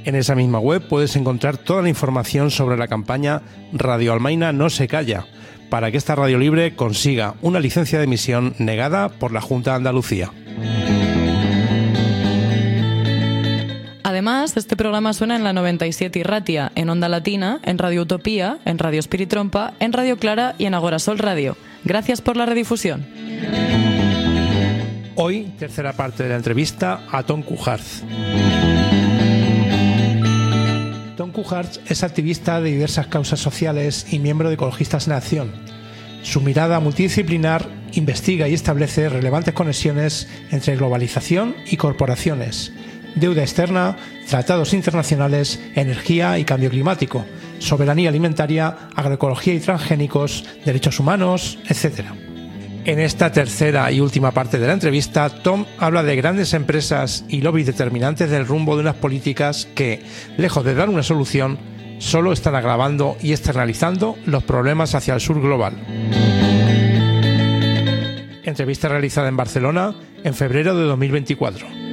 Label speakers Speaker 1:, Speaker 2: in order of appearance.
Speaker 1: En esa misma web puedes encontrar toda la información sobre la campaña Radio Almaina no se calla, para que esta radio libre consiga una licencia de emisión negada por la Junta de Andalucía.
Speaker 2: Además, este programa suena en la 97 y Ratia, en Onda Latina, en Radio Utopía, en Radio Espiritrompa, en Radio Clara y en Agorasol Radio. Gracias por la redifusión.
Speaker 1: Hoy, tercera parte de la entrevista a Tom Cujarz. Tom Cujarz es activista de diversas causas sociales y miembro de Ecologistas en Acción. Su mirada multidisciplinar investiga y establece relevantes conexiones entre globalización y corporaciones, deuda externa, tratados internacionales, energía y cambio climático, soberanía alimentaria, agroecología y transgénicos, derechos humanos, etc. En esta tercera y última parte de la entrevista, Tom habla de grandes empresas y lobbies determinantes del rumbo de unas políticas que, lejos de dar una solución, solo están agravando y externalizando los problemas hacia el sur global. Entrevista realizada en Barcelona en febrero de 2024.